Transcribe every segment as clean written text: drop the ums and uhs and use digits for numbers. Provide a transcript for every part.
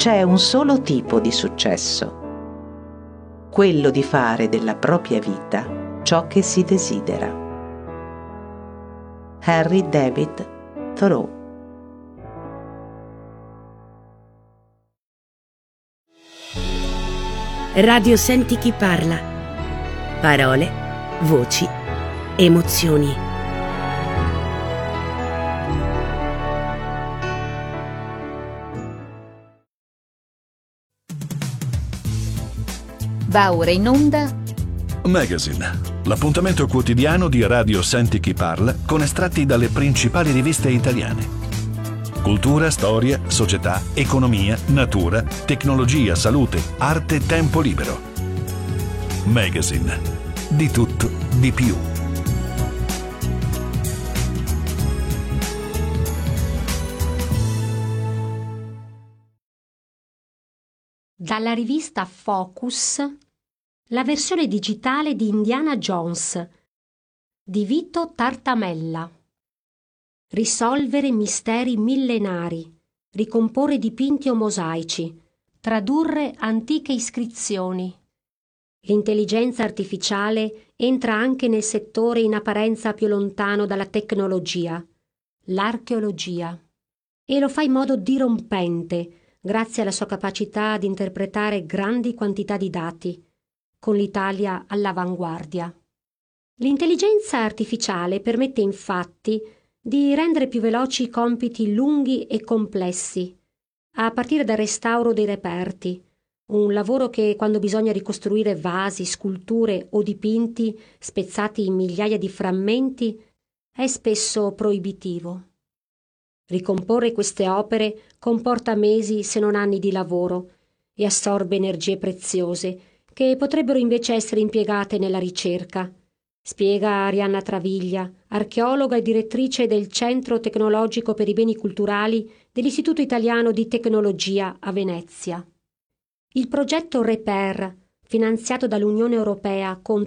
c'è un solo tipo di successo: quello di fare della propria vita ciò che si desidera. Henry David Thoreau. Radio Senti chi parla. Parole, voci, emozioni. Va ora in onda Magazine, l'appuntamento quotidiano di Radio Senti chi parla con estratti dalle principali riviste italiane. Cultura, storia, società, economia, natura, tecnologia, salute, arte, tempo libero. Magazine, di tutto, di più. Dalla rivista Focus, la versione digitale di Indiana Jones di Vito Tartamella. Risolvere misteri millenari, ricomporre dipinti o mosaici, tradurre antiche iscrizioni. L'intelligenza artificiale entra anche nel settore in apparenza più lontano dalla tecnologia, l'archeologia, e lo fa in modo dirompente grazie alla sua capacità di interpretare grandi quantità di dati, con l'Italia all'avanguardia. L'intelligenza artificiale permette infatti di rendere più veloci compiti lunghi e complessi, a partire dal restauro dei reperti, un lavoro che, quando bisogna ricostruire vasi, sculture o dipinti spezzati in migliaia di frammenti, è spesso proibitivo. Ricomporre queste opere comporta mesi se non anni di lavoro e assorbe energie preziose che potrebbero invece essere impiegate nella ricerca, spiega Arianna Travaglia, archeologa e direttrice del Centro Tecnologico per i Beni Culturali dell'Istituto Italiano di Tecnologia a Venezia. Il progetto REPER, finanziato dall'Unione Europea con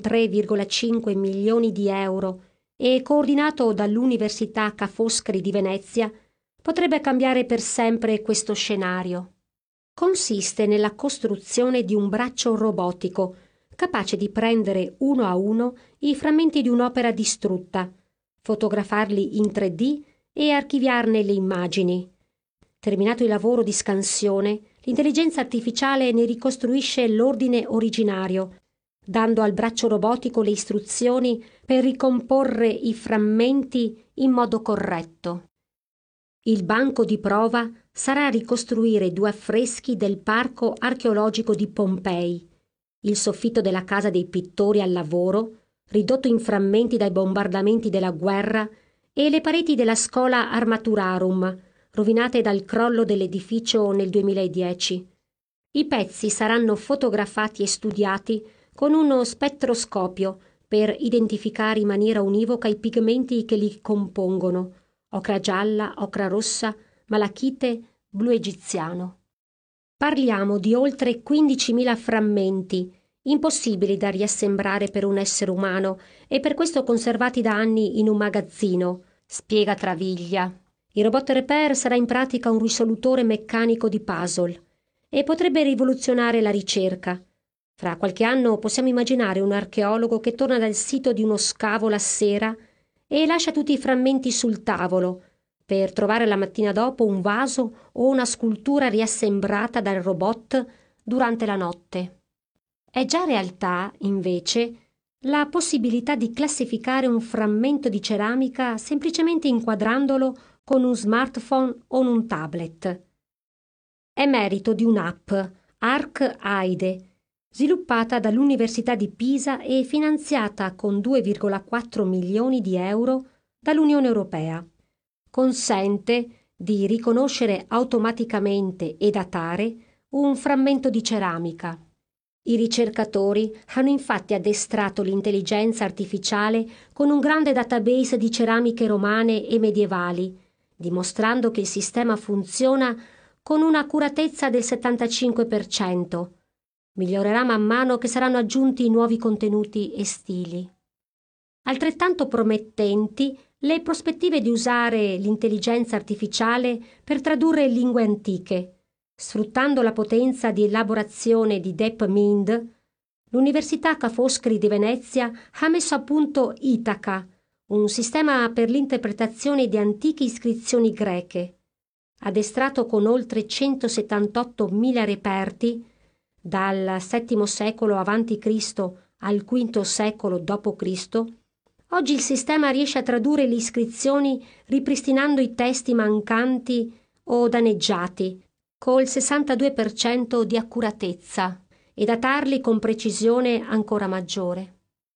3,5 milioni di euro e coordinato dall'Università Ca' Foscari di Venezia, potrebbe cambiare per sempre questo scenario. Consiste nella costruzione di un braccio robotico capace di prendere uno a uno i frammenti di un'opera distrutta, fotografarli in 3D e archiviarne le immagini. Terminato il lavoro di scansione, l'intelligenza artificiale ne ricostruisce l'ordine originario, dando al braccio robotico le istruzioni per ricomporre i frammenti in modo corretto. Il banco di prova sarà ricostruire 2 affreschi del Parco archeologico di Pompei, il soffitto della casa dei pittori al lavoro, ridotto in frammenti dai bombardamenti della guerra, e le pareti della Schola Armaturarum, rovinate dal crollo dell'edificio nel 2010. I pezzi saranno fotografati e studiati con uno spettroscopio per identificare in maniera univoca i pigmenti che li compongono: ocra gialla, ocra rossa, malachite, blu egiziano. Parliamo di oltre 15.000 frammenti, impossibili da riassemblare per un essere umano e per questo conservati da anni in un magazzino, spiega Travaglia. Il robot Repair sarà in pratica un risolutore meccanico di puzzle e potrebbe rivoluzionare la ricerca. Fra qualche anno possiamo immaginare un archeologo che torna dal sito di uno scavo la sera e lascia tutti i frammenti sul tavolo, per trovare la mattina dopo un vaso o una scultura riassemblata dal robot durante la notte. È già realtà, invece, la possibilità di classificare un frammento di ceramica semplicemente inquadrandolo con un smartphone o un tablet. È merito di un'app, ArcAide, sviluppata dall'Università di Pisa e finanziata con 2,4 milioni di euro dall'Unione Europea. Consente di riconoscere automaticamente e datare un frammento di ceramica. I ricercatori hanno infatti addestrato l'intelligenza artificiale con un grande database di ceramiche romane e medievali, dimostrando che il sistema funziona con un'accuratezza del 75%. Migliorerà man mano che saranno aggiunti nuovi contenuti e stili. Altrettanto promettenti le prospettive di usare l'intelligenza artificiale per tradurre lingue antiche, Sfruttando la potenza di elaborazione di Deep Mind, l'Università Ca' Foscari di Venezia ha messo a punto Itaca, un sistema per l'interpretazione di antiche iscrizioni greche. Addestrato con oltre 178.000 reperti, dal VII secolo a.C. al V secolo d.C., oggi il sistema riesce a tradurre le iscrizioni ripristinando i testi mancanti o danneggiati, col 62% di accuratezza, e datarli con precisione ancora maggiore.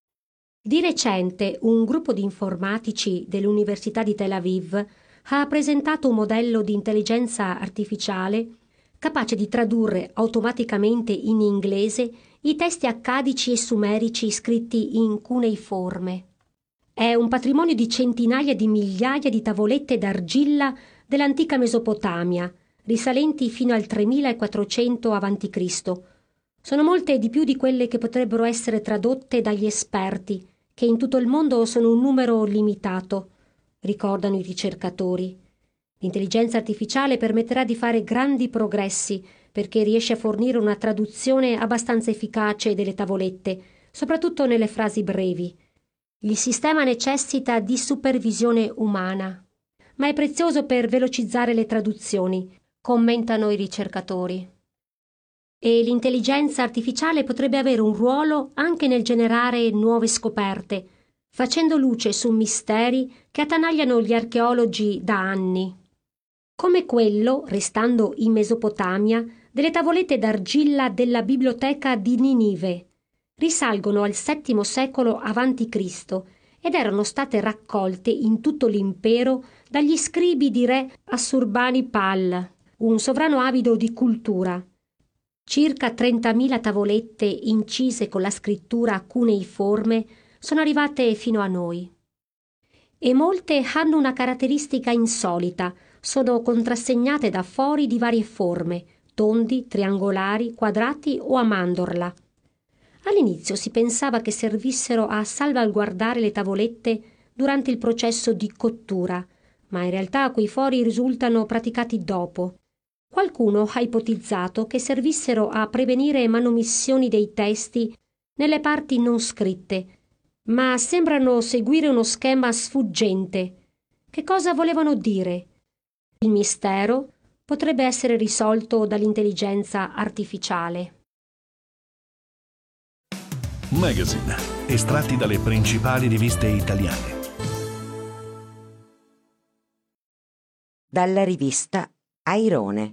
Di recente un gruppo di informatici dell'Università di Tel Aviv ha presentato un modello di intelligenza artificiale capace di tradurre automaticamente in inglese i testi accadici e sumerici scritti in cuneiforme. È un patrimonio di centinaia di migliaia di tavolette d'argilla dell'antica Mesopotamia, risalenti fino al 3400 a.C. Sono molte di più di quelle che potrebbero essere tradotte dagli esperti, che in tutto il mondo sono un numero limitato, ricordano i ricercatori. L'intelligenza artificiale permetterà di fare grandi progressi perché riesce a fornire una traduzione abbastanza efficace delle tavolette, soprattutto nelle frasi brevi. Il sistema necessita di supervisione umana, ma è prezioso per velocizzare le traduzioni, commentano i ricercatori. E l'intelligenza artificiale potrebbe avere un ruolo anche nel generare nuove scoperte, facendo luce su misteri che attanagliano gli archeologi da anni. Come quello, restando in Mesopotamia, delle tavolette d'argilla della biblioteca di Ninive. Risalgono al VII secolo a.C. ed erano state raccolte in tutto l'impero dagli scribi di re Assurbanipal, un sovrano avido di cultura. Circa 30.000 tavolette incise con la scrittura cuneiforme sono arrivate fino a noi. E molte hanno una caratteristica insolita, sono contrassegnate da fori di varie forme, tondi, triangolari, quadrati o a mandorla. All'inizio si pensava che servissero a salvaguardare le tavolette durante il processo di cottura, ma in realtà quei fori risultano praticati dopo. Qualcuno ha ipotizzato che servissero a prevenire manomissioni dei testi nelle parti non scritte, ma sembrano seguire uno schema sfuggente. Che cosa volevano dire? Il mistero potrebbe essere risolto dall'intelligenza artificiale. Magazine, estratti dalle principali riviste italiane. Dalla rivista Airone.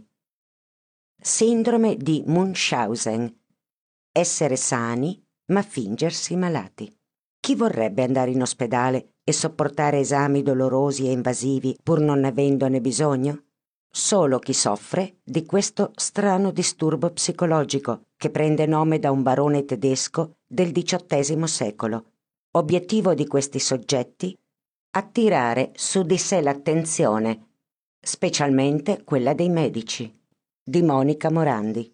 Sindrome di Munchausen. Essere sani ma fingersi malati. Chi vorrebbe andare in ospedale e sopportare esami dolorosi e invasivi pur non avendone bisogno? Solo chi soffre di questo strano disturbo psicologico che prende nome da un barone tedesco del XVIII secolo. Obiettivo di questi soggetti? Attirare su di sé l'attenzione, specialmente quella dei medici. Di Monica Morandi.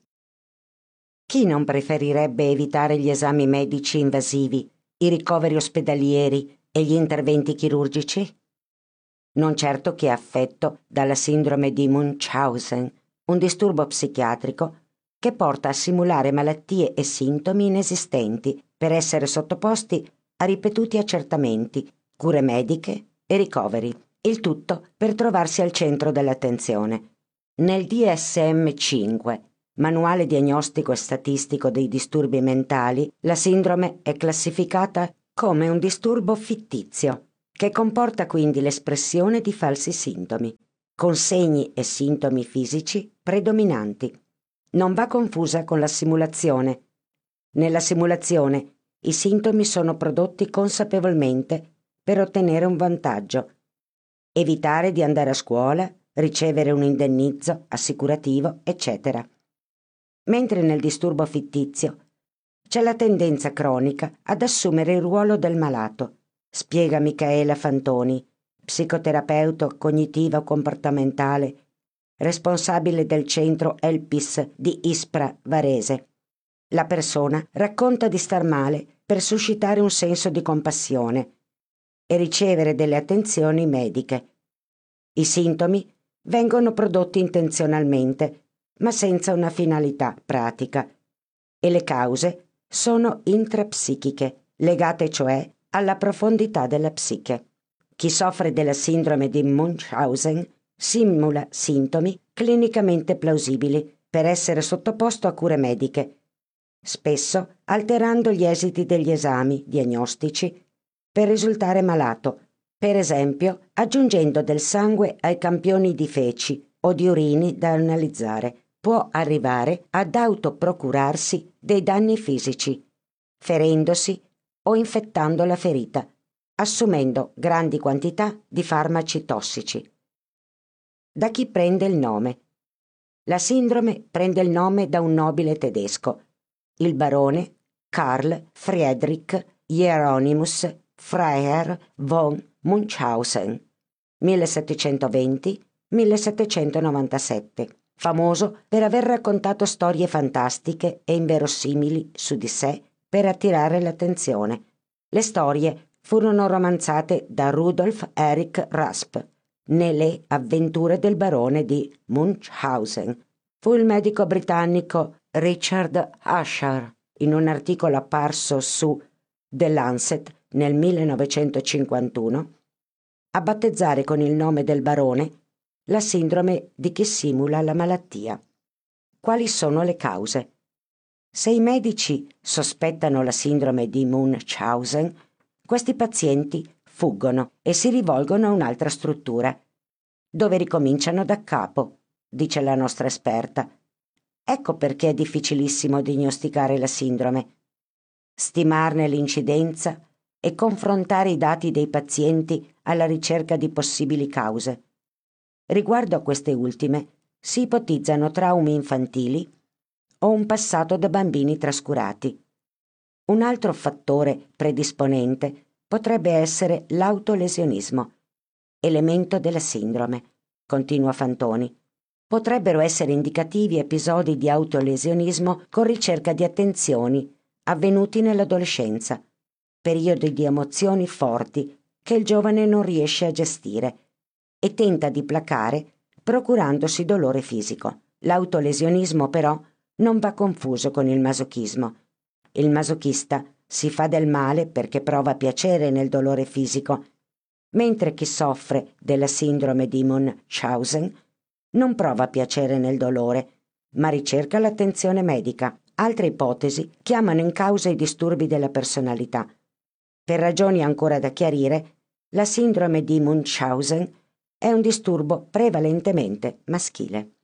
Chi non preferirebbe evitare gli esami medici invasivi, i ricoveri ospedalieri e gli interventi chirurgici? Non certo chi è affetto dalla sindrome di Munchausen, un disturbo psichiatrico che porta a simulare malattie e sintomi inesistenti per essere sottoposti a ripetuti accertamenti, cure mediche e ricoveri, il tutto per trovarsi al centro dell'attenzione. Nel DSM-5, Manuale diagnostico e statistico dei disturbi mentali, la sindrome è classificata come un disturbo fittizio, che comporta quindi l'espressione di falsi sintomi, con segni e sintomi fisici predominanti. Non va confusa con la simulazione. Nella simulazione i sintomi sono prodotti consapevolmente per ottenere un vantaggio. Evitare di andare a scuola, ricevere un indennizzo assicurativo, eccetera. Mentre nel disturbo fittizio c'è la tendenza cronica ad assumere il ruolo del malato, spiega Michaela Fantoni, psicoterapeuta cognitivo-comportamentale, responsabile del centro Elpis di Ispra Varese. La persona racconta di star male per suscitare un senso di compassione e ricevere delle attenzioni mediche. I sintomi vengono prodotti intenzionalmente, ma senza una finalità pratica, e le cause sono intrapsichiche, legate cioè alla profondità della psiche. Chi soffre della sindrome di Munchausen simula sintomi clinicamente plausibili per essere sottoposto a cure mediche, spesso alterando gli esiti degli esami diagnostici per risultare malato, per esempio aggiungendo del sangue ai campioni di feci o di urini da analizzare. Può arrivare ad autoprocurarsi dei danni fisici, ferendosi o infettando la ferita, assumendo grandi quantità di farmaci tossici. Da chi prende il nome? La sindrome prende il nome da un nobile tedesco, il barone Karl Friedrich Hieronymus Freiherr von Munchausen, 1720-1797, famoso per aver raccontato storie fantastiche e inverosimili su di sé per attirare l'attenzione. Le storie furono romanzate da Rudolf Erich Rasp nelle avventure del barone di Munchausen. Fu il medico britannico Richard Usher, in un articolo apparso su The Lancet nel 1951, a battezzare con il nome del barone la sindrome di chi simula la malattia. Quali sono le cause? Se i medici sospettano la sindrome di Munchausen, questi pazienti fuggono e si rivolgono a un'altra struttura, dove ricominciano da capo, dice la nostra esperta. Ecco perché è difficilissimo diagnosticare la sindrome, stimarne l'incidenza e confrontare i dati dei pazienti alla ricerca di possibili cause. Riguardo a queste ultime, si ipotizzano traumi infantili o un passato da bambini trascurati. Un altro fattore predisponente potrebbe essere l'autolesionismo, elemento della sindrome, continua Fantoni. Potrebbero essere indicativi episodi di autolesionismo con ricerca di attenzioni avvenuti nell'adolescenza, periodi di emozioni forti che il giovane non riesce a gestire e tenta di placare procurandosi dolore fisico. L'autolesionismo però non va confuso con il masochismo. Il masochista si fa del male perché prova piacere nel dolore fisico, mentre chi soffre della sindrome di Munchausen non prova piacere nel dolore, ma ricerca l'attenzione medica. Altre ipotesi chiamano in causa i disturbi della personalità. Per ragioni ancora da chiarire, la sindrome di Munchausen è un disturbo prevalentemente maschile.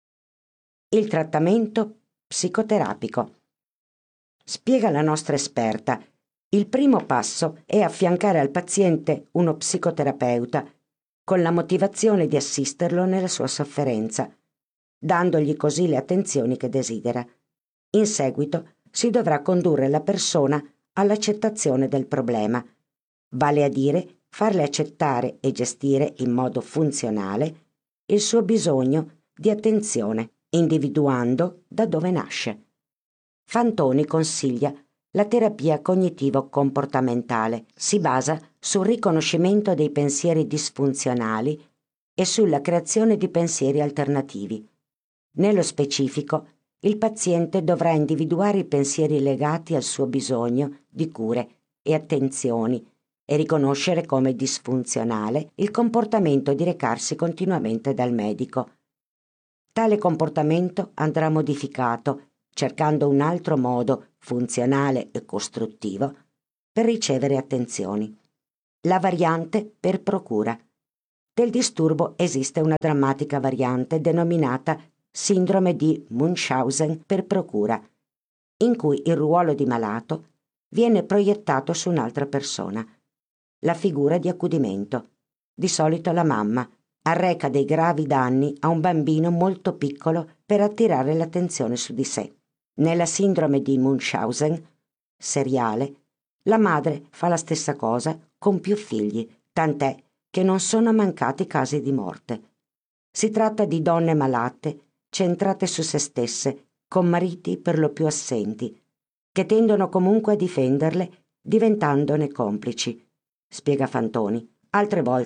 Il trattamento psicoterapico. Spiega la nostra esperta, il primo passo è affiancare al paziente uno psicoterapeuta con la motivazione di assisterlo nella sua sofferenza, dandogli così le attenzioni che desidera. In seguito si dovrà condurre la persona all'accettazione del problema, vale a dire farle accettare e gestire in modo funzionale il suo bisogno di attenzione, individuando da dove nasce. Fantoni consiglia la terapia cognitivo-comportamentale. Si basa sul riconoscimento dei pensieri disfunzionali e sulla creazione di pensieri alternativi. Nello specifico, il paziente dovrà individuare i pensieri legati al suo bisogno di cure e attenzioni e riconoscere come disfunzionale il comportamento di recarsi continuamente dal medico. Tale comportamento andrà modificato cercando un altro modo funzionale e costruttivo per ricevere attenzioni. La variante per procura. Del disturbo esiste una drammatica variante denominata sindrome di Munchausen per procura, in cui il ruolo di malato viene proiettato su un'altra persona. La figura di accudimento, di solito la mamma, arreca dei gravi danni a un bambino molto piccolo per attirare l'attenzione su di sé. Nella sindrome di Munchausen, seriale, la madre fa la stessa cosa con più figli, tant'è che non sono mancati casi di morte. Si tratta di donne malate, centrate su se stesse, con mariti per lo più assenti, che tendono comunque a difenderle diventandone complici, spiega Fantoni. Altre volte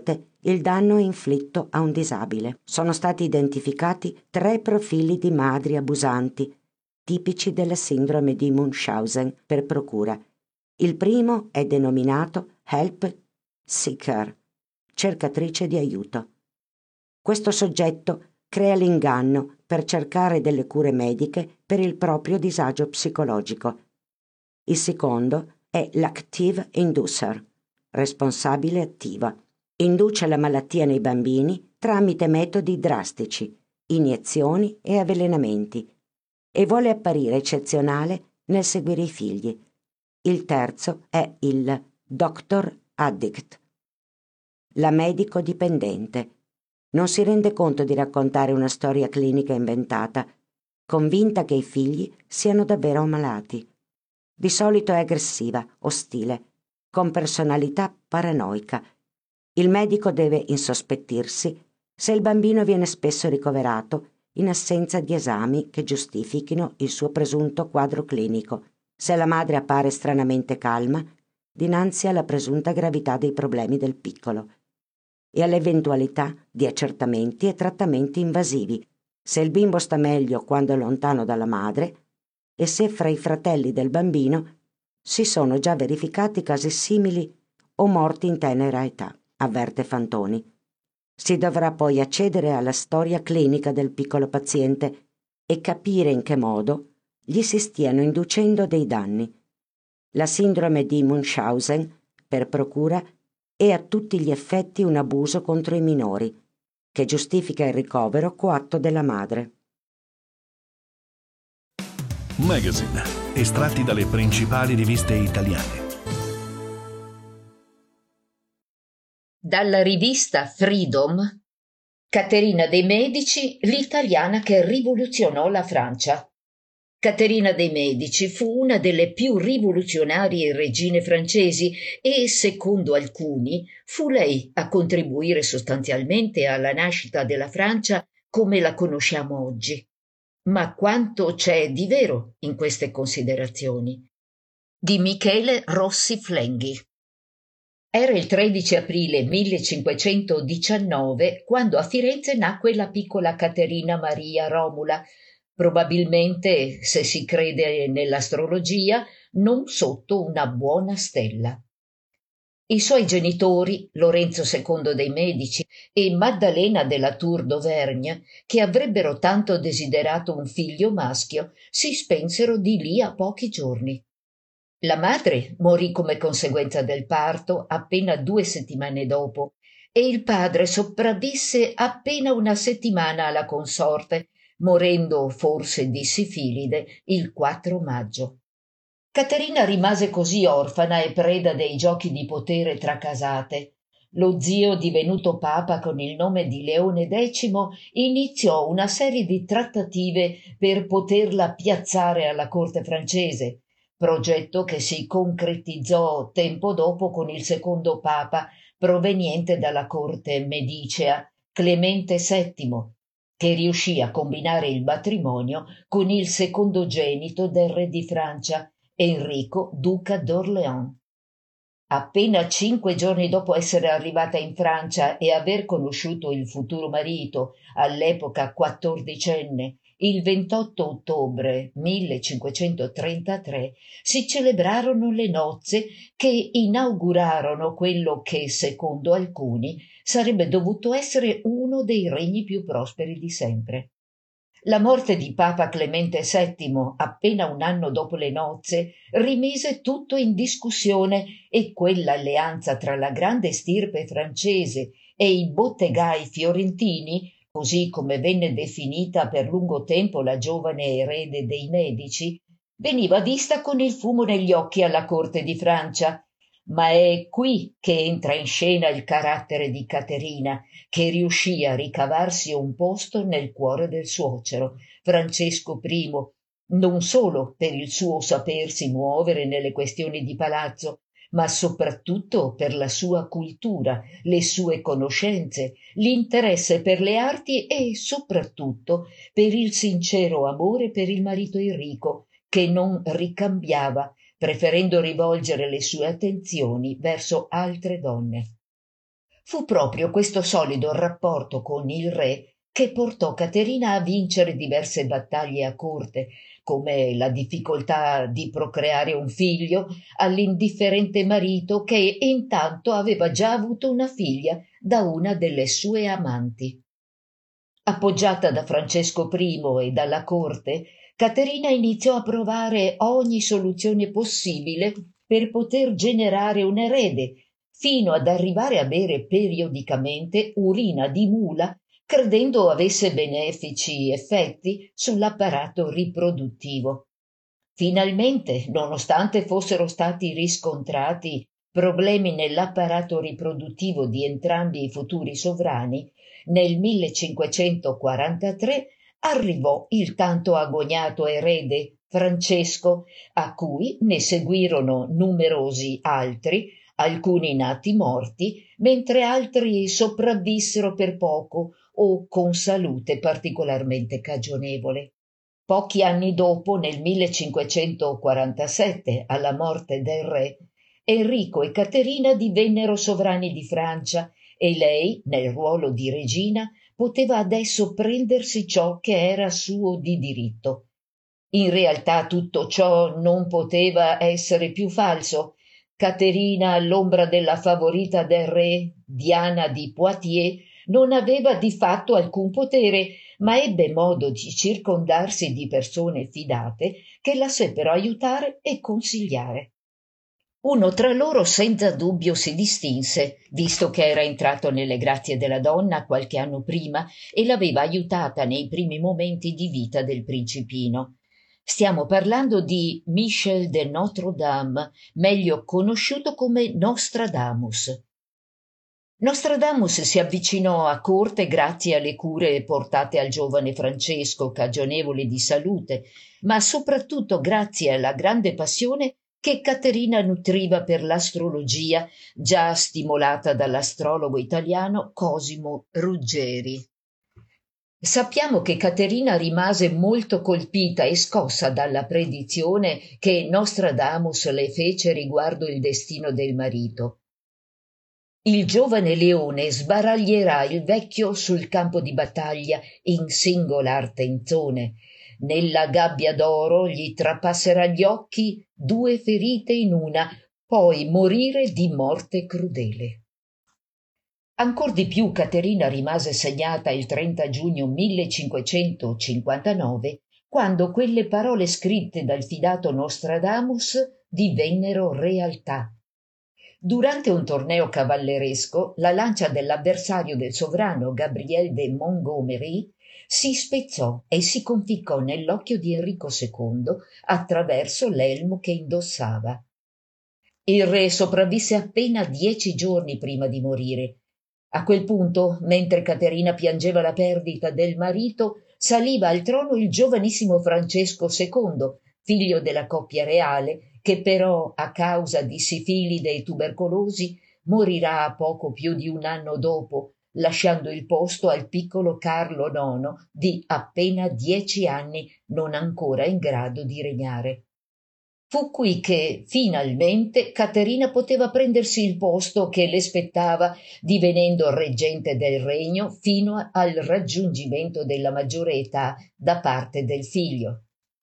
il danno è inflitto a un disabile. Sono stati identificati 3 profili di madri abusanti, tipici della sindrome di Munchausen per procura. Il primo è denominato Help Seeker, cercatrice di aiuto. Questo soggetto crea l'inganno per cercare delle cure mediche per il proprio disagio psicologico. Il secondo è l'Active Inducer, responsabile attiva. Induce la malattia nei bambini tramite metodi drastici, iniezioni e avvelenamenti, e vuole apparire eccezionale nel seguire i figli. Il terzo è il Doctor Addict, la medico dipendente. Non si rende conto di raccontare una storia clinica inventata, convinta che i figli siano davvero ammalati. Di solito è aggressiva, ostile, con personalità paranoica. Il medico deve insospettirsi se il bambino viene spesso ricoverato in assenza di esami che giustifichino il suo presunto quadro clinico, se la madre appare stranamente calma dinanzi alla presunta gravità dei problemi del piccolo, e all'eventualità di accertamenti e trattamenti invasivi, se il bimbo sta meglio quando è lontano dalla madre e se fra i fratelli del bambino si sono già verificati casi simili o morti in tenera età, avverte Fantoni. Si dovrà poi accedere alla storia clinica del piccolo paziente e capire in che modo gli si stiano inducendo dei danni. La sindrome di Munchausen, per procura, è a tutti gli effetti un abuso contro i minori, che giustifica il ricovero coatto della madre. Magazine, estratti dalle principali riviste italiane. Dalla rivista Freedom, Caterina de' Medici, l'italiana che rivoluzionò la Francia. Caterina de' Medici fu una delle più rivoluzionarie regine francesi e, secondo alcuni, fu lei a contribuire sostanzialmente alla nascita della Francia come la conosciamo oggi. Ma quanto c'è di vero in queste considerazioni? Di Michele Rossi Flenghi. Era il 13 aprile 1519 quando a Firenze nacque la piccola Caterina Maria Romula, probabilmente, se si crede nell'astrologia, non sotto una buona stella. I suoi genitori, Lorenzo II dei Medici e Maddalena della Tour d'Auvergne, che avrebbero tanto desiderato un figlio maschio, si spensero di lì a pochi giorni. La madre morì come conseguenza del parto appena 2 settimane dopo e il padre sopravvisse appena una settimana alla consorte, morendo forse di sifilide il 4 maggio. Caterina rimase così orfana e preda dei giochi di potere tra casate. Lo zio, divenuto papa con il nome di Leone X, iniziò una serie di trattative per poterla piazzare alla corte francese, progetto che si concretizzò tempo dopo con il secondo papa proveniente dalla corte medicea, Clemente VII, che riuscì a combinare il matrimonio con il secondogenito del re di Francia, Enrico, duca d'Orléans. Appena 5 giorni dopo essere arrivata in Francia e aver conosciuto il futuro marito, all'epoca 14enne, il 28 ottobre 1533 si celebrarono le nozze che inaugurarono quello che, secondo alcuni, sarebbe dovuto essere uno dei regni più prosperi di sempre. La morte di Papa Clemente VII, appena un anno dopo le nozze, rimise tutto in discussione e quell'alleanza tra la grande stirpe francese e i bottegai fiorentini, così come venne definita per lungo tempo la giovane erede dei Medici, veniva vista con il fumo negli occhi alla corte di Francia. Ma è qui che entra in scena il carattere di Caterina, che riuscì a ricavarsi un posto nel cuore del suocero, Francesco I, non solo per il suo sapersi muovere nelle questioni di palazzo, ma soprattutto per la sua cultura, le sue conoscenze, l'interesse per le arti e soprattutto per il sincero amore per il marito Enrico, che non ricambiava, preferendo rivolgere le sue attenzioni verso altre donne. Fu proprio questo solido rapporto con il re che portò Caterina a vincere diverse battaglie a corte, come la difficoltà di procreare un figlio all'indifferente marito che intanto aveva già avuto una figlia da una delle sue amanti. Appoggiata da Francesco I e dalla corte, Caterina iniziò a provare ogni soluzione possibile per poter generare un erede, fino ad arrivare a bere periodicamente urina di mula, credendo avesse benefici effetti sull'apparato riproduttivo. Finalmente, nonostante fossero stati riscontrati problemi nell'apparato riproduttivo di entrambi i futuri sovrani, nel 1543 arrivò il tanto agognato erede Francesco, a cui ne seguirono numerosi altri, alcuni nati morti, mentre altri sopravvissero per poco o con salute particolarmente cagionevole. Pochi anni dopo, nel 1547, alla morte del re, Enrico e Caterina divennero sovrani di Francia e lei, nel ruolo di regina, poteva adesso prendersi ciò che era suo di diritto. In realtà tutto ciò non poteva essere più falso. Caterina, all'ombra della favorita del re, Diana di Poitiers, non aveva di fatto alcun potere, ma ebbe modo di circondarsi di persone fidate che la seppero aiutare e consigliare. Uno tra loro senza dubbio si distinse, visto che era entrato nelle grazie della donna qualche anno prima e l'aveva aiutata nei primi momenti di vita del principino. Stiamo parlando di Michel de Notre-Dame, meglio conosciuto come Nostradamus. Nostradamus si avvicinò a corte grazie alle cure portate al giovane Francesco, cagionevole di salute, ma soprattutto grazie alla grande passione che Caterina nutriva per l'astrologia, già stimolata dall'astrologo italiano Cosimo Ruggeri. Sappiamo che Caterina rimase molto colpita e scossa dalla predizione che Nostradamus le fece riguardo il destino del marito. Il giovane leone sbaraglierà il vecchio sul campo di battaglia in singolar tenzone. Nella gabbia d'oro gli trapasserà gli occhi 2 ferite in una, poi morire di morte crudele. Ancor di più Caterina rimase segnata il 30 giugno 1559, quando quelle parole scritte dal fidato Nostradamus divennero realtà. Durante un torneo cavalleresco, la lancia dell'avversario del sovrano Gabriel de Montgomery si spezzò e si conficcò nell'occhio di Enrico II attraverso l'elmo che indossava. Il re sopravvisse appena 10 giorni prima di morire. A quel punto, mentre Caterina piangeva la perdita del marito, saliva al trono il giovanissimo Francesco II, figlio della coppia reale, che però, a causa di sifilide e tubercolosi, morirà poco più di un anno dopo, lasciando il posto al piccolo Carlo IX di appena 10 anni, non ancora in grado di regnare. Fu qui che, finalmente, Caterina poteva prendersi il posto che le spettava, divenendo reggente del regno fino al raggiungimento della maggiore età da parte del figlio.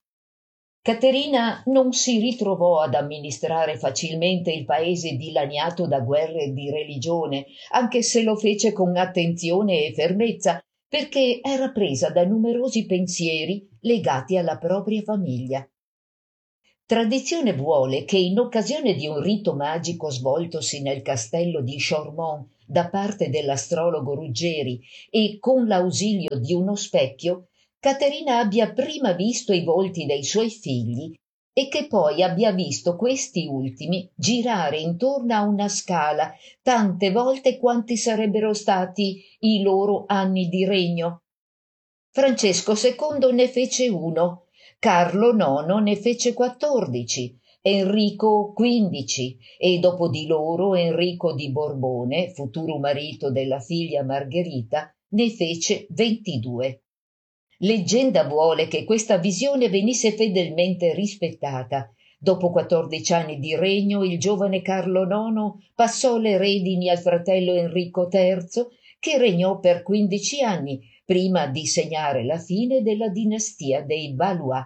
Caterina non si ritrovò ad amministrare facilmente il paese dilaniato da guerre di religione, anche se lo fece con attenzione e fermezza, perché era presa da numerosi pensieri legati alla propria famiglia. Tradizione vuole che in occasione di un rito magico svoltosi nel castello di Chaumont da parte dell'astrologo Ruggeri e con l'ausilio di uno specchio, Caterina abbia prima visto i volti dei suoi figli e che poi abbia visto questi ultimi girare intorno a una scala tante volte quanti sarebbero stati i loro anni di regno. Francesco II ne fece 1, Carlo IX ne fece 14, Enrico 15 e dopo di loro Enrico di Borbone, futuro marito della figlia Margherita, ne fece 22. Leggenda vuole che questa visione venisse fedelmente rispettata, Dopo 14 anni di regno, il giovane Carlo IX passò le redini al fratello Enrico III, che regnò per 15 anni, prima di segnare la fine della dinastia dei Valois.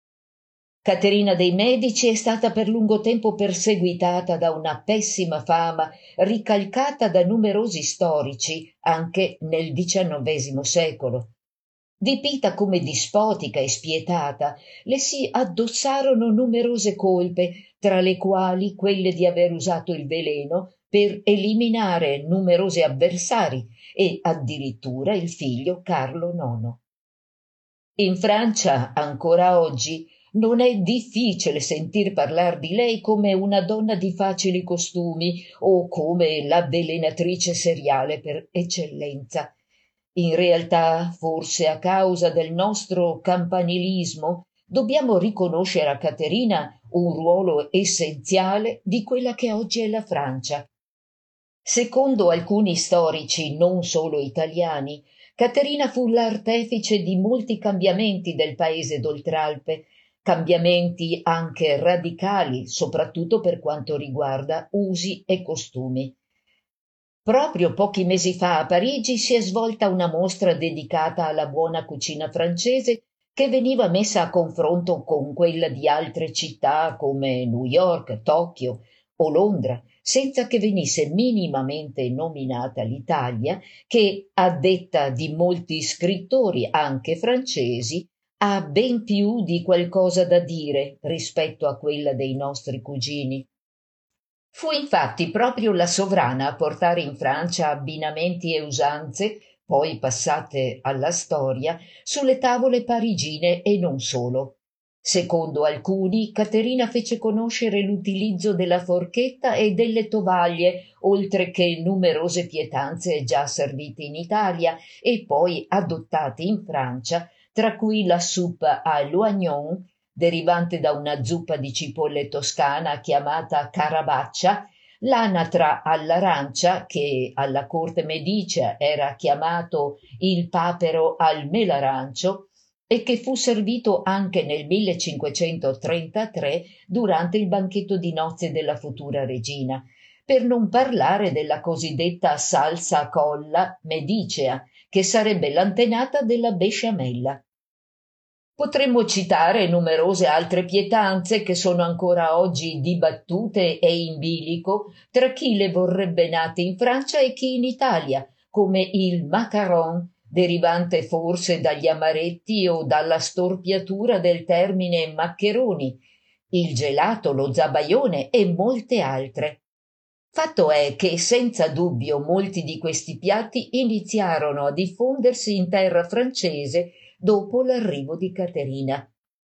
Caterina dei Medici è stata per lungo tempo perseguitata da una pessima fama, ricalcata da numerosi storici anche nel XIX secolo. Dipinta come dispotica e spietata, le si addossarono numerose colpe, tra le quali quelle di aver usato il veleno per eliminare numerosi avversari e addirittura il figlio Carlo IX. In Francia, ancora oggi, non è difficile sentir parlar di lei come una donna di facili costumi o come l'avvelenatrice seriale per eccellenza. In realtà, forse a causa del nostro campanilismo, dobbiamo riconoscere a Caterina un ruolo essenziale di quella che oggi è la Francia. Secondo alcuni storici, non solo italiani, Caterina fu l'artefice di molti cambiamenti del paese d'Oltralpe, cambiamenti anche radicali, soprattutto per quanto riguarda usi e costumi. Proprio pochi mesi fa a Parigi si è svolta una mostra dedicata alla buona cucina francese che veniva messa a confronto con quella di altre città come New York, Tokyo o Londra, senza che venisse minimamente nominata l'Italia, che, a detta di molti scrittori, anche francesi, ha ben più di qualcosa da dire rispetto a quella dei nostri cugini. Fu infatti proprio la sovrana a portare in Francia abbinamenti e usanze, poi passate alla storia, sulle tavole parigine e non solo. Secondo alcuni, Caterina fece conoscere l'utilizzo della forchetta e delle tovaglie, oltre che numerose pietanze già servite in Italia e poi adottate in Francia, tra cui la soupe à l'oignon, derivante da una zuppa di cipolle toscana chiamata carabaccia, l'anatra all'arancia, che alla corte medicea era chiamato il papero al melarancio, e che fu servito anche nel 1533 durante il banchetto di nozze della futura regina, per non parlare della cosiddetta salsa colla medicea, che sarebbe l'antenata della besciamella. Potremmo citare numerose altre pietanze che sono ancora oggi dibattute e in bilico tra chi le vorrebbe nate in Francia e chi in Italia, come il macaron, derivante forse dagli amaretti o dalla storpiatura del termine maccheroni, il gelato, lo zabaione e molte altre. Fatto è che senza dubbio molti di questi piatti iniziarono a diffondersi in terra francese dopo l'arrivo di Caterina.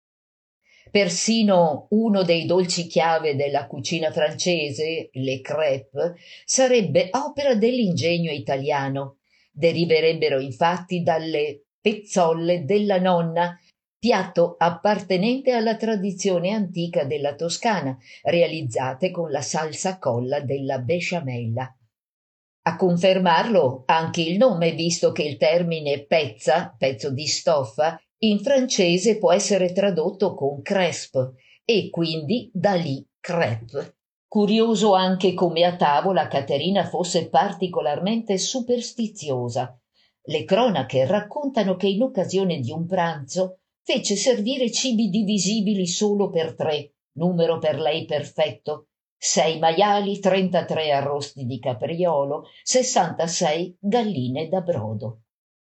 Persino uno dei dolci chiave della cucina francese, le crêpes, sarebbe opera dell'ingegno italiano. Deriverebbero infatti dalle pezzolle della nonna, piatto appartenente alla tradizione antica della Toscana, realizzate con la salsa colla della besciamella. A confermarlo anche il nome, visto che il termine pezza, pezzo di stoffa, in francese può essere tradotto con crêpe e quindi da lì crêpe. Curioso anche come a tavola Caterina fosse particolarmente superstiziosa. Le cronache raccontano che in occasione di un pranzo fece servire cibi divisibili solo per 3, numero per lei perfetto, 6 maiali, 33 arrosti di capriolo, 66 galline da brodo.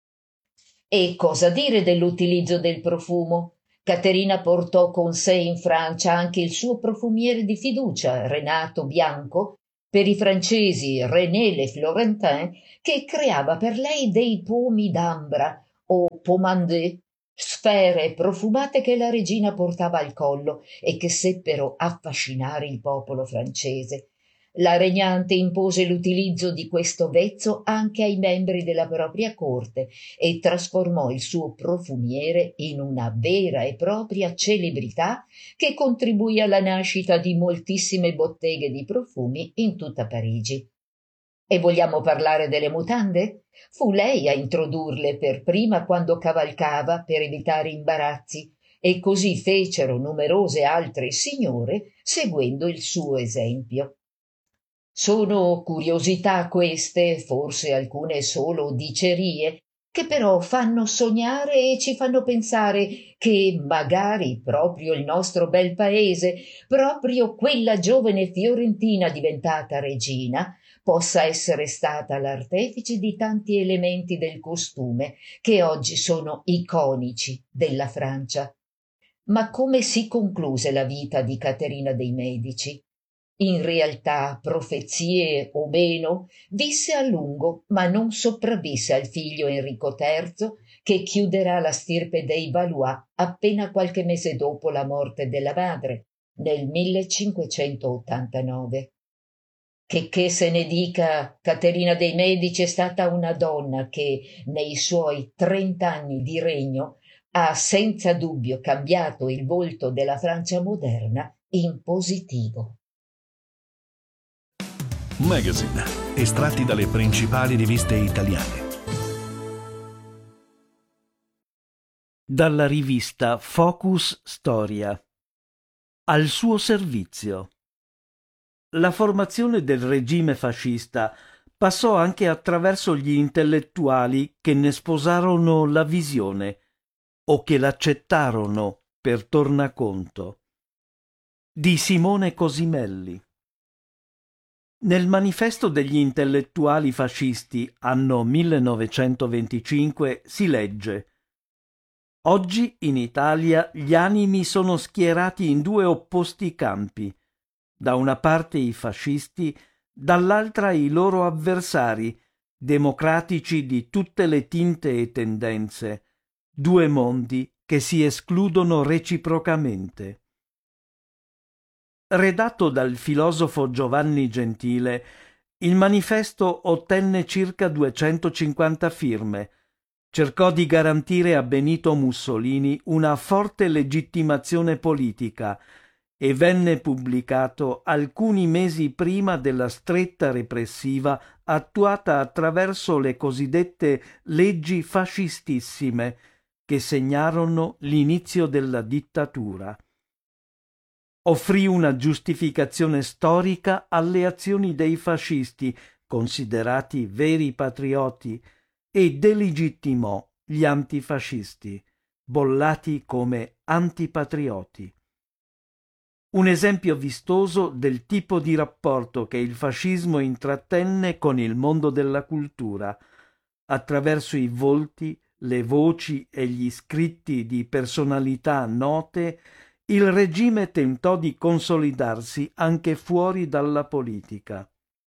E cosa dire dell'utilizzo del profumo? Caterina portò con sé in Francia anche il suo profumiere di fiducia, Renato Bianco, per i francesi René Le Florentin, che creava per lei dei pomi d'ambra o pommandé, sfere profumate che la regina portava al collo e che seppero affascinare il popolo francese. La regnante impose l'utilizzo di questo vezzo anche ai membri della propria corte e trasformò il suo profumiere in una vera e propria celebrità che contribuì alla nascita di moltissime botteghe di profumi in tutta Parigi. E vogliamo parlare delle mutande? Fu lei a introdurle per prima quando cavalcava per evitare imbarazzi e così fecero numerose altre signore seguendo il suo esempio. Sono curiosità queste, forse alcune solo dicerie, che però fanno sognare e ci fanno pensare che magari proprio il nostro bel paese, proprio quella giovane fiorentina diventata regina, possa essere stata l'artefice di tanti elementi del costume che oggi sono iconici della Francia. Ma come si concluse la vita di Caterina dei Medici? In realtà, profezie o meno, visse a lungo, ma non sopravvisse al figlio Enrico III, che chiuderà la stirpe dei Valois appena qualche mese dopo la morte della madre, nel 1589. Che se ne dica, Caterina dei Medici è stata una donna che, nei suoi 30 anni di regno, ha senza dubbio cambiato il volto della Francia moderna in positivo. Magazine, estratti dalle principali riviste italiane. Dalla rivista Focus Storia. Al suo servizio. La formazione del regime fascista passò anche attraverso gli intellettuali che ne sposarono la visione o che l'accettarono per tornaconto. Di Simone Cosimelli. Nel manifesto degli intellettuali fascisti, anno 1925, si legge: «Oggi in Italia gli animi sono schierati in due opposti campi, da una parte i fascisti, dall'altra i loro avversari, democratici di tutte le tinte e tendenze, due mondi che si escludono reciprocamente». Redatto dal filosofo Giovanni Gentile, il manifesto ottenne circa 250 firme, cercò di garantire a Benito Mussolini una forte legittimazione politica e venne pubblicato alcuni mesi prima della stretta repressiva attuata attraverso le cosiddette leggi fascistissime che segnarono l'inizio della dittatura. Offrì una giustificazione storica alle azioni dei fascisti, considerati veri patrioti, e delegittimò gli antifascisti, bollati come antipatrioti. Un esempio vistoso del tipo di rapporto che il fascismo intrattenne con il mondo della cultura, attraverso i volti, le voci e gli scritti di personalità note. Il regime tentò di consolidarsi anche fuori dalla politica.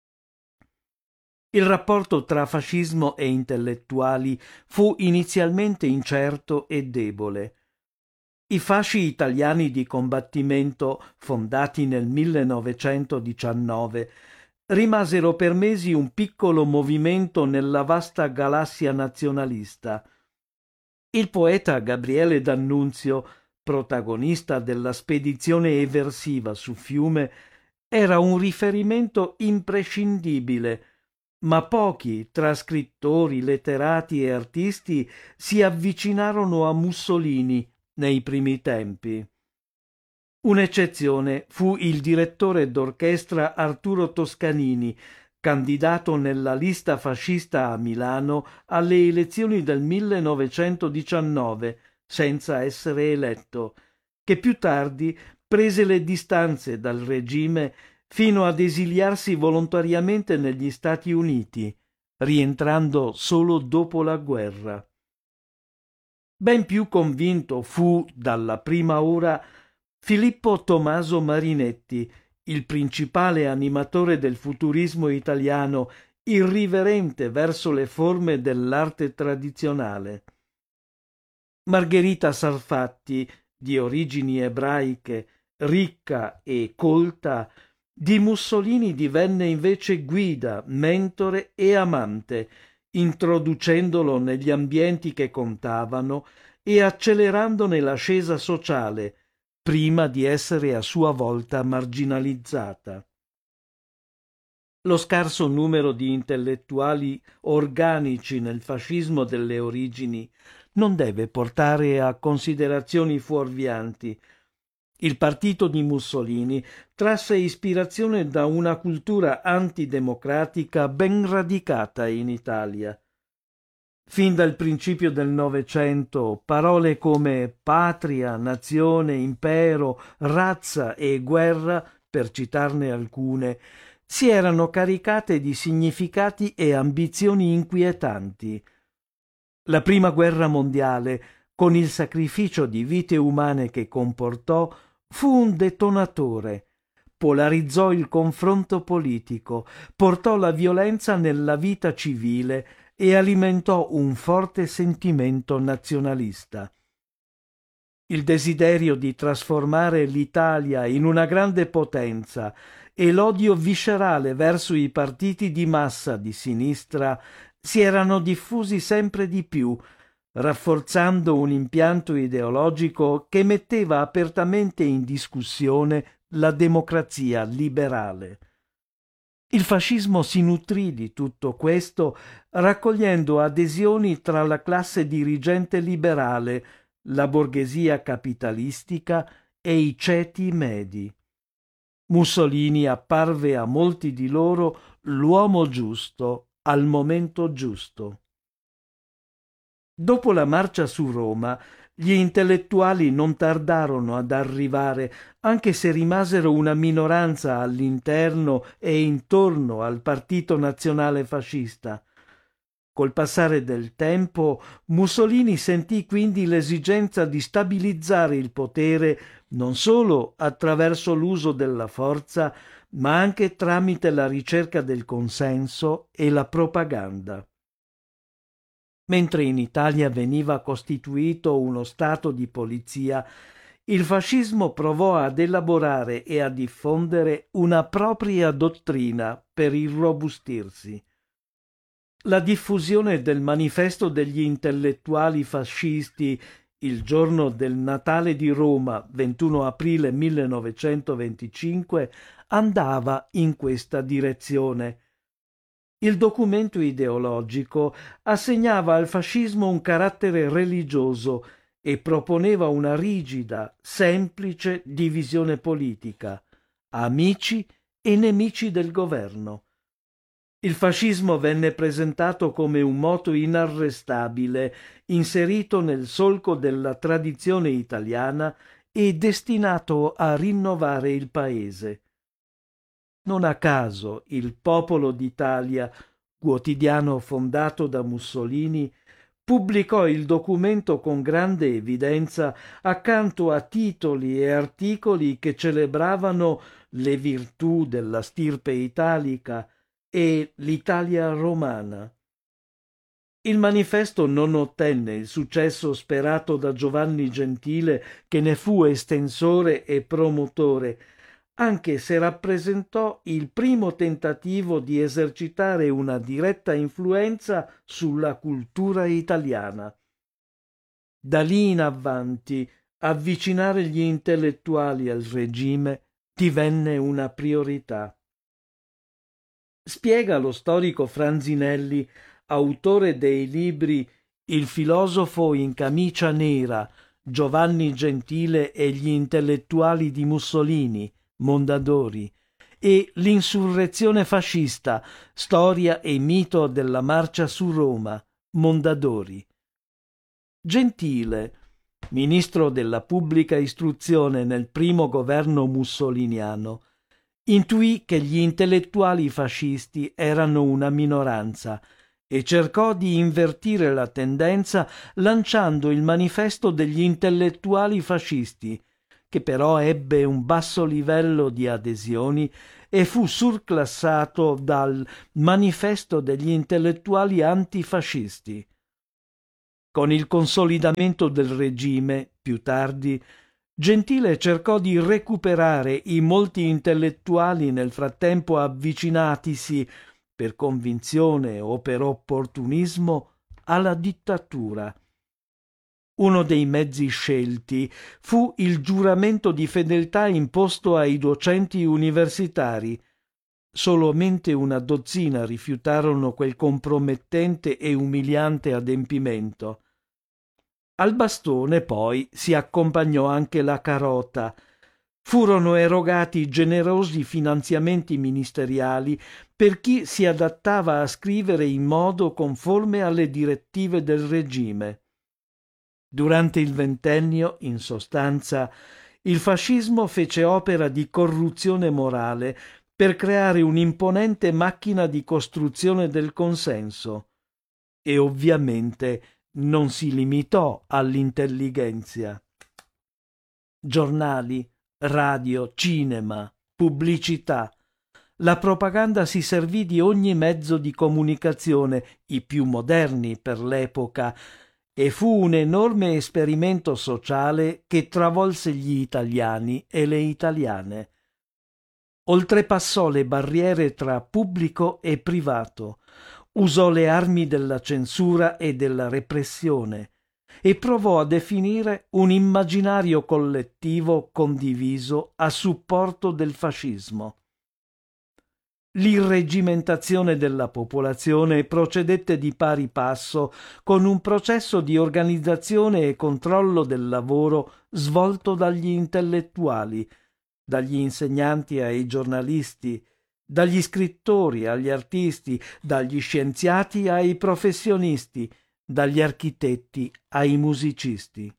Il rapporto tra fascismo e intellettuali fu inizialmente incerto e debole. I fasci italiani di combattimento, fondati nel 1919, rimasero per mesi un piccolo movimento nella vasta galassia nazionalista. Il poeta Gabriele D'Annunzio, protagonista della spedizione eversiva su Fiume, era un riferimento imprescindibile, ma pochi tra scrittori, letterati e artisti si avvicinarono a Mussolini nei primi tempi. Un'eccezione fu il direttore d'orchestra Arturo Toscanini, candidato nella lista fascista a Milano alle elezioni del 1919, senza essere eletto, che più tardi prese le distanze dal regime fino ad esiliarsi volontariamente negli Stati Uniti, rientrando solo dopo la guerra. Ben più convinto fu dalla prima ora Filippo Tommaso Marinetti, il principale animatore del futurismo italiano, irriverente verso le forme dell'arte tradizionale. Margherita Sarfatti, di origini ebraiche, ricca e colta, di Mussolini divenne invece guida, mentore e amante, introducendolo negli ambienti che contavano e accelerandone l'ascesa sociale, prima di essere a sua volta marginalizzata. Lo scarso numero di intellettuali organici nel fascismo delle origini non deve portare a considerazioni fuorvianti. Il partito di Mussolini trasse ispirazione da una cultura antidemocratica ben radicata in Italia. Fin dal principio del Novecento, parole come patria, nazione, impero, razza e guerra, per citarne alcune, si erano caricate di significati e ambizioni inquietanti. La prima guerra mondiale, con il sacrificio di vite umane che comportò, fu un detonatore. Polarizzò il confronto politico, portò la violenza nella vita civile e alimentò un forte sentimento nazionalista. Il desiderio di trasformare l'Italia in una grande potenza e l'odio viscerale verso i partiti di massa di sinistra si erano diffusi sempre di più, rafforzando un impianto ideologico che metteva apertamente in discussione la democrazia liberale. Il fascismo si nutrì di tutto questo, raccogliendo adesioni tra la classe dirigente liberale, la borghesia capitalistica e i ceti medi. Mussolini apparve a molti di loro l'uomo giusto al momento giusto. Dopo la marcia su Roma, gli intellettuali non tardarono ad arrivare, anche se rimasero una minoranza all'interno e intorno al Partito Nazionale Fascista. Col passare del tempo, Mussolini sentì quindi l'esigenza di stabilizzare il potere non solo attraverso l'uso della forza, ma anche tramite la ricerca del consenso e la propaganda. Mentre in Italia veniva costituito uno stato di polizia, il fascismo provò ad elaborare e a diffondere una propria dottrina per irrobustirsi. La diffusione del manifesto degli intellettuali fascisti il giorno del Natale di Roma, 21 aprile 1925, andava in questa direzione. Il documento ideologico assegnava al fascismo un carattere religioso e proponeva una rigida, semplice divisione politica, amici e nemici del governo. Il fascismo venne presentato come un moto inarrestabile, inserito nel solco della tradizione italiana e destinato a rinnovare il paese. Non a caso il Popolo d'Italia, quotidiano fondato da Mussolini, pubblicò il documento con grande evidenza accanto a titoli e articoli che celebravano le virtù della stirpe italica e l'Italia romana. Il manifesto non ottenne il successo sperato da Giovanni Gentile, che ne fu estensore e promotore, anche se rappresentò il primo tentativo di esercitare una diretta influenza sulla cultura italiana. Da lì in avanti, avvicinare gli intellettuali al regime divenne una priorità. Spiega lo storico Franzinelli, autore dei libri Il filosofo in camicia nera, Giovanni Gentile e gli intellettuali di Mussolini, Mondadori, e L'insurrezione fascista, storia e mito della marcia su Roma, Mondadori. Gentile, ministro della pubblica istruzione nel primo governo mussoliniano, intuì che gli intellettuali fascisti erano una minoranza e cercò di invertire la tendenza lanciando il manifesto degli intellettuali fascisti, che però ebbe un basso livello di adesioni e fu surclassato dal manifesto degli intellettuali antifascisti. Con il consolidamento del regime, più tardi, Gentile cercò di recuperare i molti intellettuali nel frattempo avvicinatisi, per convinzione o per opportunismo, alla dittatura. Uno dei mezzi scelti fu il giuramento di fedeltà imposto ai docenti universitari. Solamente una dozzina rifiutarono quel compromettente e umiliante adempimento. Al bastone poi si accompagnò anche la carota. Furono erogati generosi finanziamenti ministeriali per chi si adattava a scrivere in modo conforme alle direttive del regime. Durante il ventennio, in sostanza, il fascismo fece opera di corruzione morale per creare un'imponente macchina di costruzione del consenso e ovviamente non si limitò all'intellighenzia. Giornali, radio, cinema, pubblicità. La propaganda si servì di ogni mezzo di comunicazione, i più moderni per l'epoca, e fu un enorme esperimento sociale che travolse gli italiani e le italiane. Oltrepassò le barriere tra pubblico e privato, usò le armi della censura e della repressione e provò a definire un immaginario collettivo condiviso a supporto del fascismo. L'irregimentazione della popolazione procedette di pari passo con un processo di organizzazione e controllo del lavoro svolto dagli intellettuali, dagli insegnanti ai giornalisti, dagli scrittori agli artisti, dagli scienziati ai professionisti, dagli architetti ai musicisti.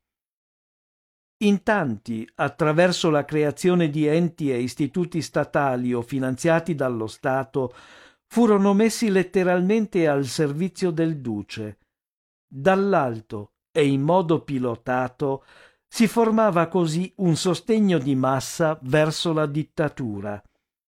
In tanti, attraverso la creazione di enti e istituti statali o finanziati dallo Stato, furono messi letteralmente al servizio del duce. Dall'alto e in modo pilotato si formava così un sostegno di massa verso la dittatura.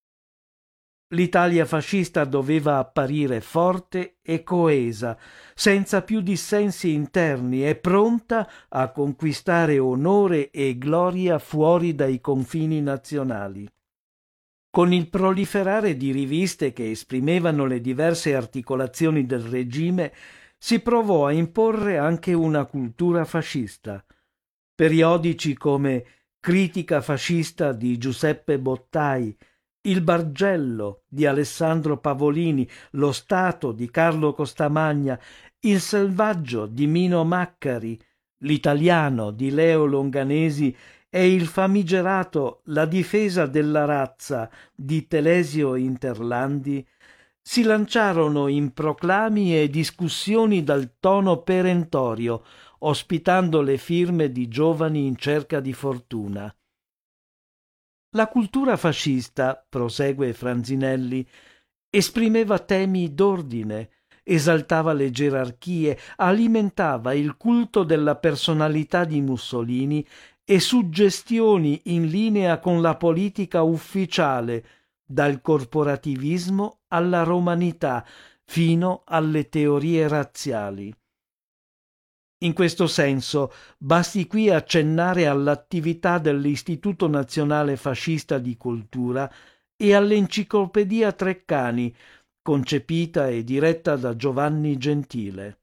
L'Italia fascista doveva apparire forte e coesa, senza più dissensi interni e pronta a conquistare onore e gloria fuori dai confini nazionali. Con il proliferare di riviste che esprimevano le diverse articolazioni del regime, si provò a imporre anche una cultura fascista. Periodici come Critica fascista di Giuseppe Bottai, Il Bargello di Alessandro Pavolini, Lo Stato di Carlo Costamagna, Il Selvaggio di Mino Maccari, L'Italiano di Leo Longanesi e il famigerato La difesa della razza di Telesio Interlandi si lanciarono in proclami e discussioni dal tono perentorio, ospitando le firme di giovani in cerca di fortuna. La cultura fascista, prosegue Franzinelli, esprimeva temi d'ordine, esaltava le gerarchie, alimentava il culto della personalità di Mussolini e suggestioni in linea con la politica ufficiale, dal corporativismo alla romanità fino alle teorie razziali. In questo senso, basti qui accennare all'attività dell'Istituto Nazionale Fascista di Cultura e all'Enciclopedia Treccani, concepita e diretta da Giovanni Gentile.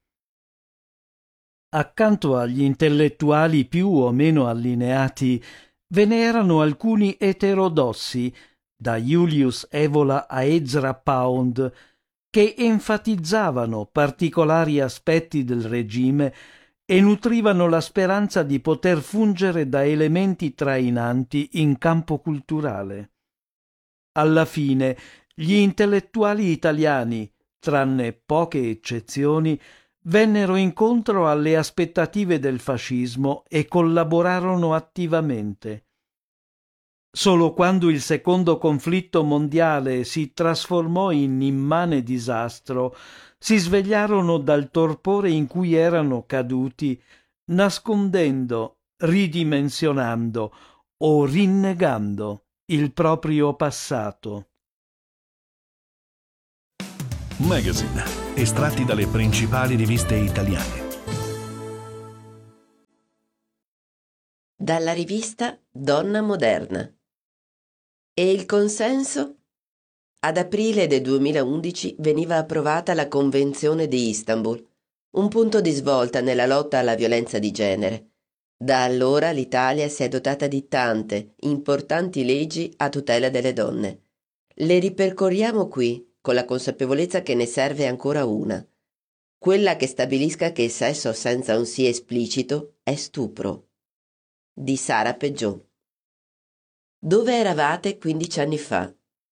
Accanto agli intellettuali più o meno allineati, ve ne erano alcuni eterodossi, da Julius Evola a Ezra Pound, che enfatizzavano particolari aspetti del regime e nutrivano la speranza di poter fungere da elementi trainanti in campo culturale. Alla fine, gli intellettuali italiani, tranne poche eccezioni, vennero incontro alle aspettative del fascismo e collaborarono attivamente. Solo quando il secondo conflitto mondiale si trasformò in immane disastro, si svegliarono dal torpore in cui erano caduti, nascondendo, ridimensionando o rinnegando il proprio passato. Magazine, estratti dalle principali riviste italiane. Dalla rivista Donna Moderna. E il consenso? Ad aprile del 2011 veniva approvata la Convenzione di Istanbul, un punto di svolta nella lotta alla violenza di genere. Da allora l'Italia si è dotata di tante importanti leggi a tutela delle donne. Le ripercorriamo qui, con la consapevolezza che ne serve ancora una. quella che stabilisca che il sesso senza un sì esplicito è stupro. Di Sara Peggiò. Dove eravate 15 anni fa?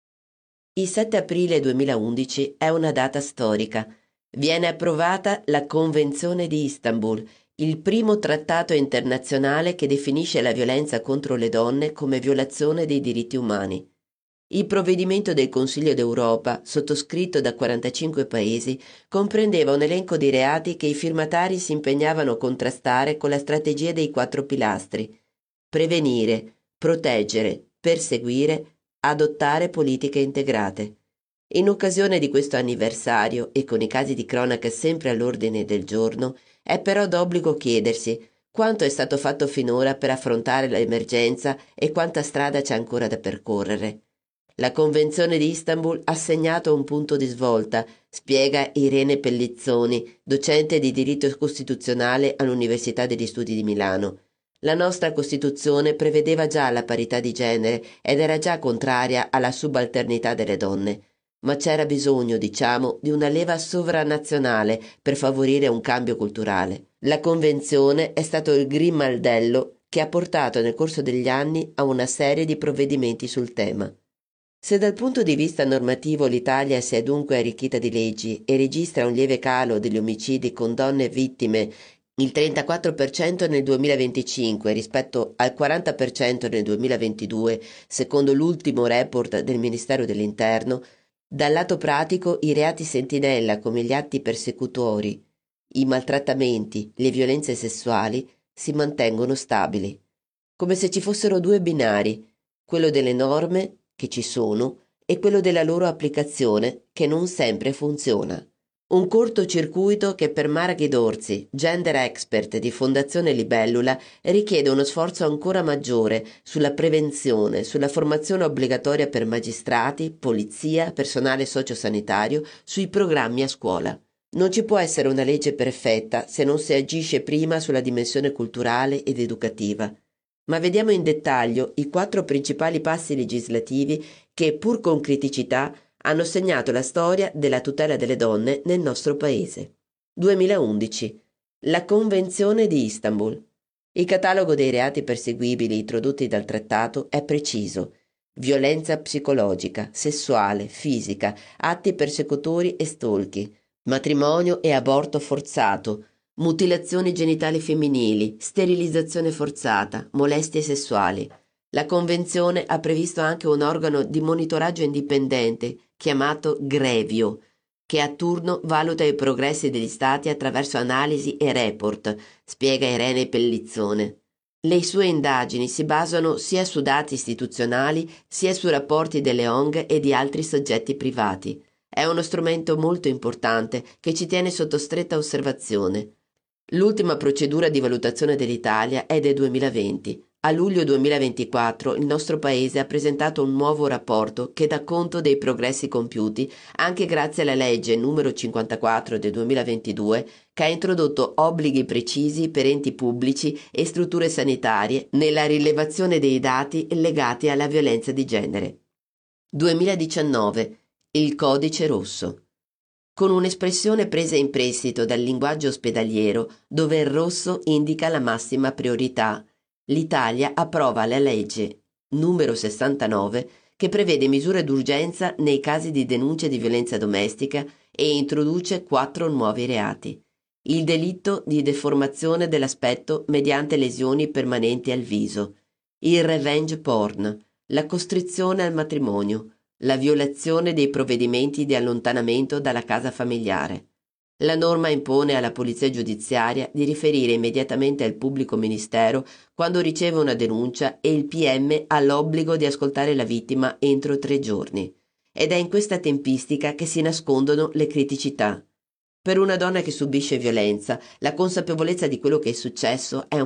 Il 7 aprile 2011 è una data storica. Viene approvata la Convenzione di Istanbul, il primo trattato internazionale che definisce la violenza contro le donne come violazione dei diritti umani. Il provvedimento del Consiglio d'Europa, sottoscritto da 45 paesi, comprendeva un elenco di reati che i firmatari si impegnavano a contrastare con la strategia dei 4 pilastri: prevenire, proteggere, perseguire, adottare politiche integrate. In occasione di questo anniversario e con i casi di cronaca sempre all'ordine del giorno, è però d'obbligo chiedersi quanto è stato fatto finora per affrontare l'emergenza e quanta strada c'è ancora da percorrere. La Convenzione di Istanbul ha segnato un punto di svolta, spiega Irene Pellizzoni, docente di diritto costituzionale all'Università degli Studi di Milano. La nostra Costituzione prevedeva già la parità di genere ed era già contraria alla subalternità delle donne, ma c'era bisogno, diciamo, di una leva sovranazionale per favorire un cambio culturale. La Convenzione è stato il grimaldello che ha portato nel corso degli anni a una serie di provvedimenti sul tema. Se dal punto di vista normativo l'Italia si è dunque arricchita di leggi e registra un lieve calo degli omicidi con donne vittime, il 34% nel 2025 rispetto al 40% nel 2022, secondo l'ultimo report del Ministero dell'Interno, dal lato pratico i reati sentinella come gli atti persecutori, i maltrattamenti, le violenze sessuali si mantengono stabili, come se ci fossero 2 binari, quello delle norme che ci sono e quello della loro applicazione che non sempre funziona. Un cortocircuito che per Marghi Dorzi, gender expert di Fondazione Libellula, richiede uno sforzo ancora maggiore sulla prevenzione, sulla formazione obbligatoria per magistrati, polizia, personale sociosanitario, sui programmi a scuola. Non ci può essere una legge perfetta se non si agisce prima sulla dimensione culturale ed educativa. Ma vediamo in dettaglio i 4 principali passi legislativi che, pur con criticità, hanno segnato la storia della tutela delle donne nel nostro paese. 2011. La Convenzione di Istanbul. Il catalogo dei reati perseguibili introdotti dal trattato è preciso: violenza psicologica, sessuale, fisica, atti persecutori e stalking, matrimonio e aborto forzato, mutilazioni genitali femminili, sterilizzazione forzata, molestie sessuali. La Convenzione ha previsto anche un organo di monitoraggio indipendente chiamato Grevio, che a turno valuta i progressi degli Stati attraverso analisi e report, spiega Irene Pellizzone. Le sue indagini si basano sia su dati istituzionali sia su rapporti delle ONG e di altri soggetti privati. È uno strumento molto importante che ci tiene sotto stretta osservazione. L'ultima procedura di valutazione dell'Italia è del 2020. A luglio 2024 il nostro Paese ha presentato un nuovo rapporto che dà conto dei progressi compiuti anche grazie alla legge numero 54 del 2022 che ha introdotto obblighi precisi per enti pubblici e strutture sanitarie nella rilevazione dei dati legati alla violenza di genere. 2019. Il codice rosso. Con un'espressione presa in prestito dal linguaggio ospedaliero dove il rosso indica la massima priorità, l'Italia approva la legge numero 69 che prevede misure d'urgenza nei casi di denuncia di violenza domestica e introduce 4 nuovi reati: il delitto di deformazione dell'aspetto mediante lesioni permanenti al viso, il revenge porn, la costrizione al matrimonio, la violazione dei provvedimenti di allontanamento dalla casa familiare. La norma impone alla Polizia Giudiziaria di riferire immediatamente al pubblico ministero quando riceve una denuncia e il PM ha l'obbligo di ascoltare la vittima entro 3 giorni. Ed è in questa tempistica che si nascondono le criticità. Per una donna che subisce violenza, la consapevolezza di quello che è successo è un